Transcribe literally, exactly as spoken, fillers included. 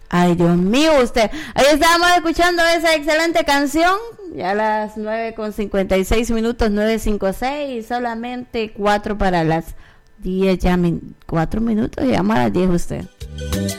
Ay, Dios mío, usted. Ahí estábamos escuchando esa excelente canción. Ya a las nueve con cincuenta y seis minutos, nueve cincuenta y seis, solamente cuatro para las diez, ya min, cuatro minutos, y llama a las diez usted.